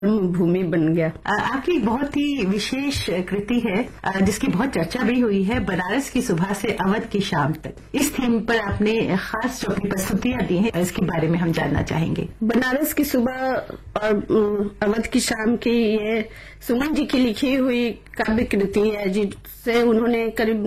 भूमि बन गया। आपकी बहुत ही विशेष कृति है जिसकी बहुत चर्चा भी हुई है, बनारस की सुबह से अवध की शाम तक। इस थीम पर आपने खास जो अपनी प्रस्तुतियां दी हैं इसके बारे में हम जानना चाहेंगे। बनारस की सुबह और अवध की शाम की ये सुमन जी की लिखी हुई काव्य कृति है, जिससे उन्होंने करीब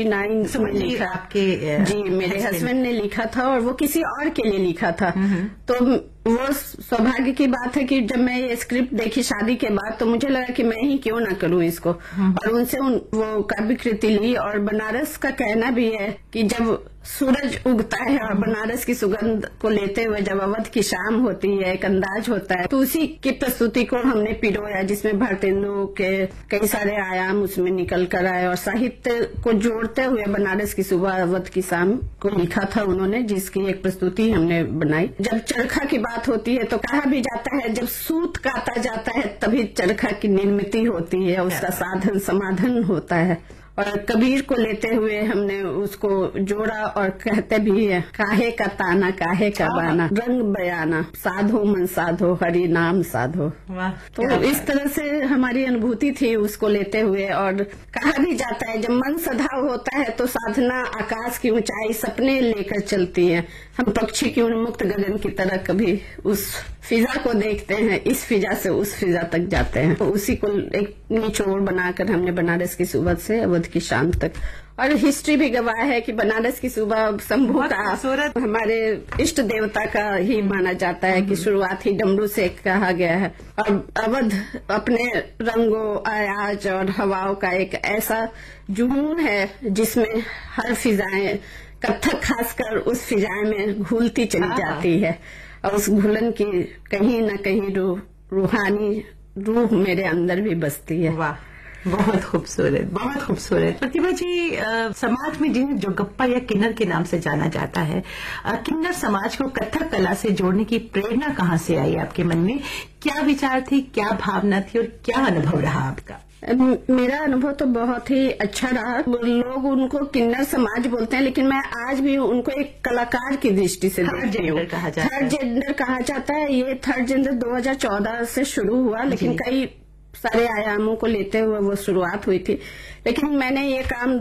99 में लिखा। आपके जी मेरे हस्बैंड ने लिखा था और वो किसी और के लिए लिखा था। तो वो सौभाग्य की बात है कि जब मैं ये स्क्रिप्ट देखी शादी के बाद तो मुझे लगा कि मैं ही क्यों ना करूं इसको, और उनसे वो काव्य कृति ली। और बनारस का कहना भी है कि जब सूरज उगता है और बनारस की सुगंध को लेते हुए जब अवध की शाम होती है, एक अंदाज होता है, तो उसी की प्रस्तुति को हमने पिरोया, जिसमें भारतेंदु के कई सारे आयाम उसमें निकल कर आए और साहित्य को जोड़ते हुए बनारस की सुबह अवध की शाम को लिखा था उन्होंने, जिसकी एक प्रस्तुति हमने बनाई। जब चरखा की बात होती है तो कहा भी जाता है जब सूत काता जाता है तभी चरखा की निर्मित होती है, उसका साधन समाधान होता है। और कबीर को लेते हुए हमने उसको जोड़ा और कहते भी है, काहे का ताना काहे का बाना, रंग बयाना, साधो मन साधो हरि नाम साधो। तो इस तरह से हमारी अनुभूति थी उसको लेते हुए। और कहा भी जाता है जब मन सधा होता है तो साधना आकाश की ऊंचाई सपने लेकर चलती है। हम पक्षी की उन्मुक्त गगन की तरह कभी उस फिजा को देखते हैं, इस फिजा से उस फिजा तक जाते हैं। तो उसी को एक निचोड़ बनाकर हमने बनारस की सुबह से अवध की शाम तक। और हिस्ट्री भी गवाह है कि बनारस की सुबह शंभू का हमारे इष्ट देवता का ही माना जाता है कि शुरुआत ही डमरू से कहा गया है। और अवध अपने रंगों, आयाज और हवाओं का एक ऐसा जुनून है जिसमें हर फिजाएं, कत्थक खासकर उस फिजाएं में घुलती चली जाती है और उस घुलन की कहीं न कहीं रूहानी रूह मेरे अंदर भी बसती है। वाह, बहुत खूबसूरत, बहुत खूबसूरत। प्रतिभा जी, समाज में जिन्हें जोगप्पा या किन्नर के नाम से जाना जाता है, किन्नर समाज को कथक कला से जोड़ने की प्रेरणा कहाँ से आई आपके मन में? क्या विचार थी, क्या भावना थी और क्या अनुभव रहा आपका? मेरा अनुभव तो बहुत ही अच्छा रहा। लोग उनको किन्नर समाज बोलते हैं, लेकिन मैं आज भी उनको एक कलाकार की दृष्टि से देखती हूँ। थर्ड जेंडर कहा जाता है। ये थर्ड जेंडर 2014 से शुरू हुआ, लेकिन कई सारे आयामों को लेते हुए वो शुरुआत हुई थी। लेकिन मैंने ये काम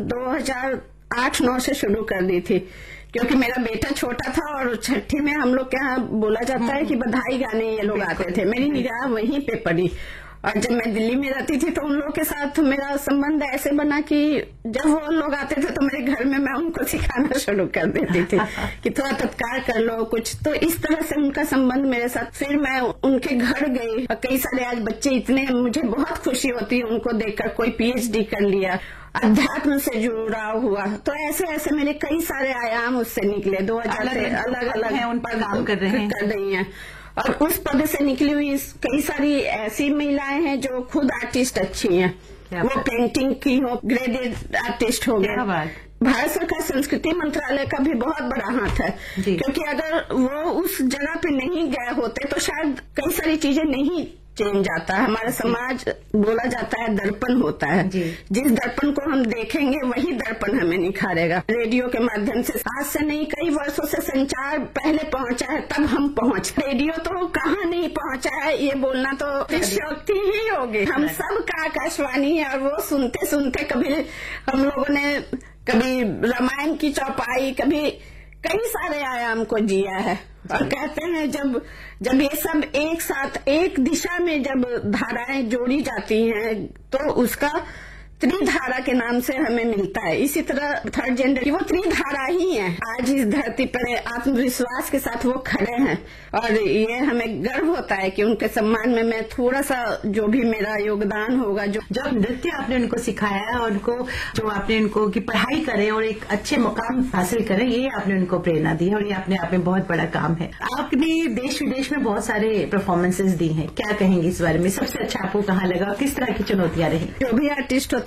2008-9 से शुरू कर दी थी, क्योंकि मेरा बेटा छोटा था और छठी में हम लोग के यहाँ बोला जाता है कि बधाई गाने ये लोग आते थे। मेरी निगाह वहीं पे पड़ी और जब मैं दिल्ली में रहती थी तो उन लोगों के साथ मेरा संबंध ऐसे बना कि जब वो लोग आते थे तो मेरे घर में मैं उनको सिखाना शुरू कर देती थी कि थोड़ा तत्कार कर लो कुछ। तो इस तरह से उनका संबंध मेरे साथ। फिर मैं उनके घर गई और कई सारे आज बच्चे इतने, मुझे बहुत खुशी होती है उनको देखकर, कोई PhD कर लिया, अध्यात्म से जुड़ाव हुआ। तो ऐसे ऐसे मेरे कई सारे आयाम उससे निकले। 2000 से अलग अलग उन पर काम कर रही हैं। और उस पद से निकली हुई कई सारी ऐसी महिलाएं हैं जो खुद आर्टिस्ट अच्छी हैं, वो पेंटिंग की हो, ग्रेडेड आर्टिस्ट हो गए। भारत सरकार संस्कृति मंत्रालय का भी बहुत बड़ा हाथ है, क्योंकि अगर वो उस जगह पे नहीं गए होते तो शायद कई सारी चीजें नहीं चेंज आता है। हमारा समाज, बोला जाता है दर्पण होता है, जिस दर्पण को हम देखेंगे वही दर्पण हमें निखारेगा। रेडियो के माध्यम से आज से नहीं कई वर्षों से संचार पहले पहुंचा है, तब हम पहुंच। रेडियो तो कहाँ नहीं पहुंचा है ये बोलना तो शक्ति ही होगी। हम सब का आकाशवाणी है और वो सुनते सुनते कभी हम लोगों ने कभी रामायण की चौपाई, कभी कई सारे आयाम को जिया है। और कहते हैं जब ये सब एक साथ एक दिशा में जब धाराएं जोड़ी जाती हैं तो उसका त्रिधारा के नाम से हमें मिलता है। इसी तरह थर्ड जेंडर की वो त्रिधारा ही है। आज इस धरती पर आत्मविश्वास के साथ वो खड़े हैं और ये हमें गर्व होता है कि उनके सम्मान में मैं थोड़ा सा जो भी मेरा योगदान होगा, जो नृत्य आपने उनको सिखाया है और उनको जो आपने उनको की पढ़ाई करे और एक अच्छे मुकाम हासिल करें, ये आपने उनको प्रेरणा दी है और ये अपने आप में बहुत बड़ा काम है। आपने देश विदेश में बहुत सारे परफॉर्मेंसेज दी हैं, क्या कहेंगे इस बारे में? सबसे अच्छा आपको कहाँ लगा, किस तरह की चुनौतियां रही? जो भी आर्टिस्ट होता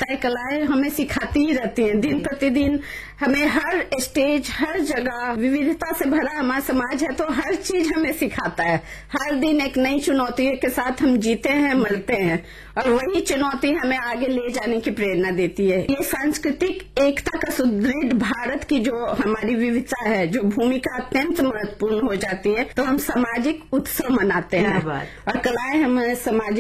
होता है, कलाएं हमें सिखाती ही रहती हैं दिन प्रतिदिन। हमें हर स्टेज, हर जगह विविधता से भरा हमारा समाज है, तो हर चीज हमें सिखाता है। हर दिन एक नई चुनौतियों के साथ हम जीते हैं, मरते हैं, और वही चुनौती हमें आगे ले जाने की प्रेरणा देती है। ये सांस्कृतिक एकता का सुदृढ़ भारत की जो हमारी विविधता है, जो भूमिका अत्यंत महत्वपूर्ण हो जाती है, तो हम सामाजिक उत्सव मनाते हैं, और कलाएं हमें सामाजिक